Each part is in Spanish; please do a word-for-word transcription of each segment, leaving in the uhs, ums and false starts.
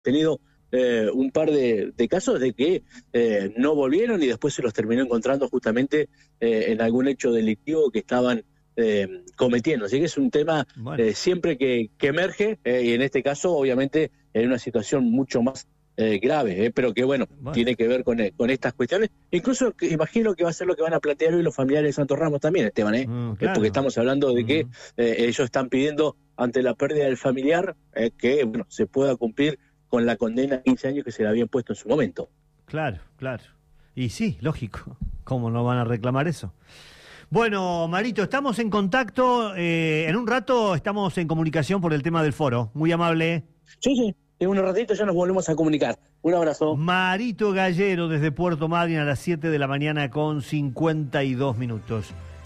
tenido eh, un par de, de casos de que eh, no volvieron y después se los terminó encontrando justamente eh, en algún hecho delictivo que estaban eh, cometiendo. Así que es un tema bueno. eh, siempre que, que emerge, eh, y en este caso obviamente en una situación mucho más eh, grave, eh, pero que bueno, bueno, tiene que ver con, con estas cuestiones. Incluso que, imagino que va a ser lo que van a plantear hoy los familiares de Santos Ramos también, Esteban, eh, mm, eh claro. porque estamos hablando de que eh, ellos están pidiendo ante la pérdida del familiar eh, que bueno, se pueda cumplir con la condena de quince años que se le habían puesto en su momento. Claro, claro. Y sí, lógico. ¿Cómo no van a reclamar eso? Bueno, Marito, estamos en contacto. Eh, en un rato estamos en comunicación por el tema del foro. Muy amable. Sí, sí. En un ratito ya nos volvemos a comunicar. Un abrazo. Marito Gallero desde Puerto Madryn a las siete de la mañana con cincuenta y dos minutos.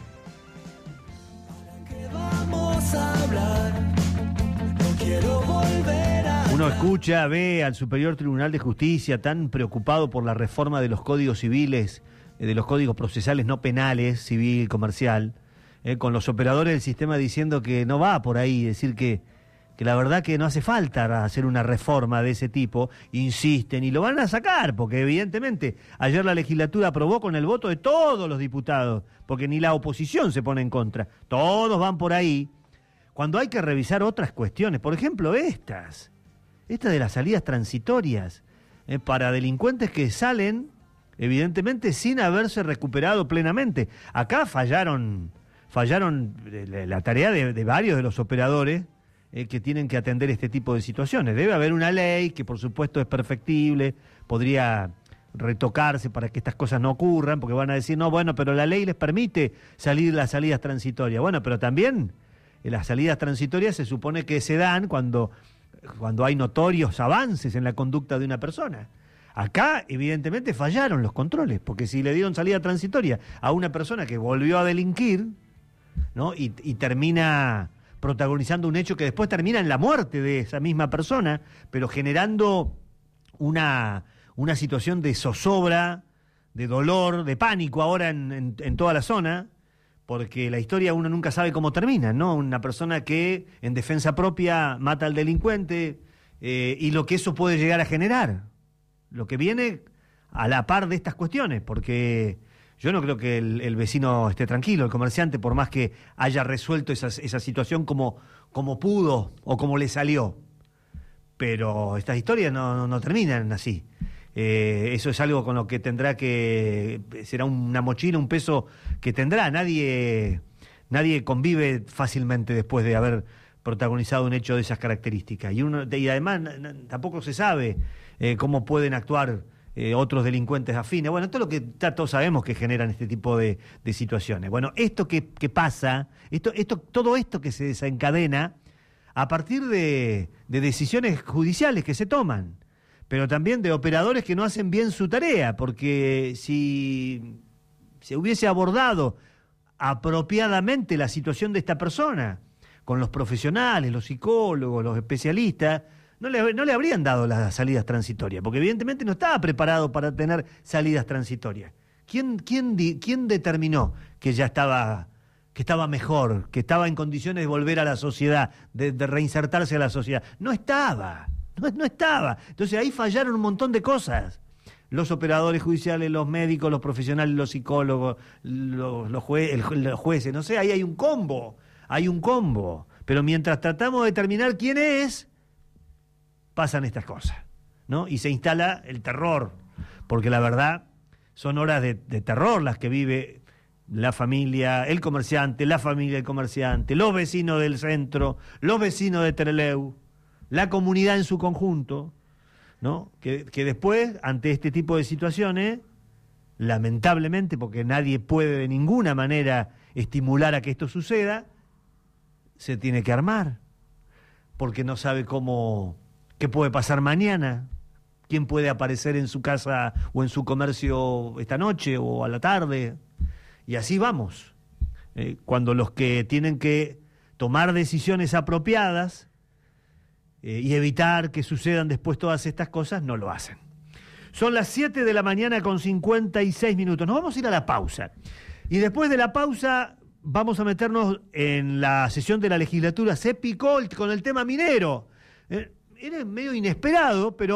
¿Para qué vamos a hablar? No quiero volver a... Uno escucha, ve al Superior Tribunal de Justicia tan preocupado por la reforma de los códigos civiles, eh, de los códigos procesales no penales, civil, comercial, eh, con los operadores del sistema diciendo que no va por ahí, decir que, que la verdad que no hace falta hacer una reforma de ese tipo, insisten y lo van a sacar, porque evidentemente ayer la legislatura aprobó con el voto de todos los diputados, porque ni la oposición se pone en contra, todos van por ahí, cuando hay que revisar otras cuestiones, por ejemplo estas. Esta de las salidas transitorias eh, para delincuentes que salen, evidentemente, sin haberse recuperado plenamente. Acá fallaron, fallaron la, la tarea de, de varios de los operadores eh, que tienen que atender este tipo de situaciones. Debe haber una ley que, por supuesto, es perfectible, podría retocarse para que estas cosas no ocurran, porque van a decir, no, bueno, pero la ley les permite salir las salidas transitorias. Bueno, pero también eh, las salidas transitorias se supone que se dan cuando... cuando hay notorios avances en la conducta de una persona. Acá, evidentemente, fallaron los controles, porque si le dieron salida transitoria a una persona que volvió a delinquir, ¿no? y, y termina protagonizando un hecho que después termina en la muerte de esa misma persona, pero generando una, una situación de zozobra, de dolor, de pánico ahora en, en, en toda la zona, porque la historia uno nunca sabe cómo termina, ¿no? Una persona que en defensa propia mata al delincuente eh, y lo que eso puede llegar a generar, lo que viene a la par de estas cuestiones, porque yo no creo que el, el vecino esté tranquilo, el comerciante, por más que haya resuelto esa, esa situación como, como pudo o como le salió, pero estas historias no, no, no terminan así. Eh, eso es algo con lo que tendrá que, será una mochila, un peso que tendrá. Nadie, nadie convive fácilmente después de haber protagonizado un hecho de esas características. Y, uno, y además n- n- tampoco se sabe eh, cómo pueden actuar eh, otros delincuentes afines. Bueno, todo lo que ya todos sabemos que generan este tipo de, de situaciones. Bueno, esto que, que pasa, esto, esto, todo esto que se desencadena a partir de, de decisiones judiciales que se toman, pero también de operadores que no hacen bien su tarea, porque si se hubiese abordado apropiadamente la situación de esta persona, con los profesionales, los psicólogos, los especialistas, no le, no le habrían dado las salidas transitorias, porque evidentemente no estaba preparado para tener salidas transitorias. ¿Quién, quién, di, quién determinó que ya estaba, que estaba mejor, que estaba en condiciones de volver a la sociedad, de, de reinsertarse a la sociedad? No estaba. No, no estaba. Entonces ahí fallaron un montón de cosas. Los operadores judiciales, los médicos, los profesionales, los psicólogos, los, los, jue, el, los jueces, no sé, ahí hay un combo, hay un combo. Pero mientras tratamos de determinar quién es, pasan estas cosas, ¿no? Y se instala el terror, porque la verdad son horas de, de terror las que vive la familia, el comerciante, la familia del comerciante, los vecinos del centro, los vecinos de Trelew, la comunidad en su conjunto, ¿no? Que, que después, ante este tipo de situaciones, lamentablemente, porque nadie puede de ninguna manera estimular a que esto suceda, se tiene que armar, porque no sabe cómo, qué puede pasar mañana, quién puede aparecer en su casa o en su comercio esta noche o a la tarde, y así vamos. Eh, cuando los que tienen que tomar decisiones apropiadas Eh, y evitar que sucedan después todas estas cosas, no lo hacen. Son las siete de la mañana con cincuenta y seis minutos. Nos vamos a ir a la pausa. Y después de la pausa vamos a meternos en la sesión de la legislatura. Se picó con el tema minero. Eh, era medio inesperado, pero